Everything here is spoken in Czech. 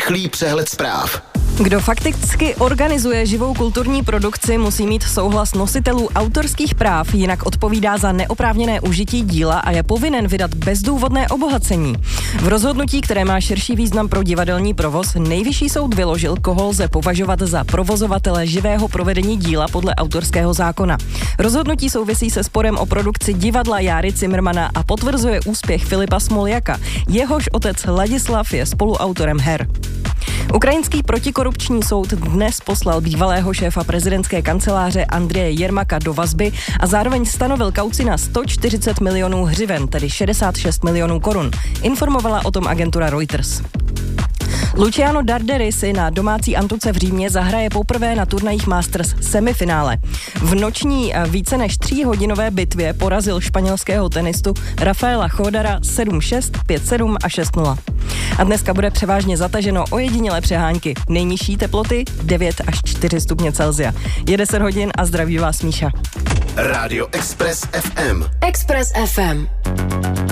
rychlý přehled zpráv. Kdo fakticky organizuje živou kulturní produkci, musí mít souhlas nositelů autorských práv, jinak odpovídá za neoprávněné užití díla a je povinen vydat bezdůvodné obohacení. V rozhodnutí, které má širší význam pro divadelní provoz, Nejvyšší soud vyložil, koho lze považovat za provozovatele živého provedení díla podle autorského zákona. Rozhodnutí souvisí se sporem o produkci divadla Járy Cimrmana a potvrzuje úspěch Filipa Smoljaka. Jehož otec Ladislav je spoluautorem her. Ukrajinský protikorupční soud dnes poslal bývalého šéfa prezidentské kanceláře Andreje Jermaka do vazby a zároveň stanovil kauci na 140 milionů hřiven, tedy 66 milionů korun. Informovala o tom agentura Reuters. Luciano Darderi si na domácí antuce v Římě zahraje poprvé na turnajích Masters semifinále. V noční více než 3hodinové bitvě porazil španělského tenistu Rafaela Chodara 7-6, 5-7 a 6-0. A dneska bude převážně zataženo ojedinělé přehánky. Nejnižší teploty 9 až 4 stupně Celsia. Je 10 hodin a zdraví vás Míša. Rádio Express FM. Express FM.